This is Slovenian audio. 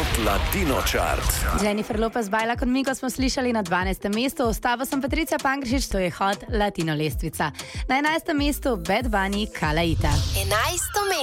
Hot Latino Chart. Jennifer Lopez bajla kot mi, ko smo slišali na 12. mestu. Ostava sem Patricia Pankršič, to je Hot Latino lestvica. Na 11. mestu Bad Bunny, Kalaita. 11. mesto.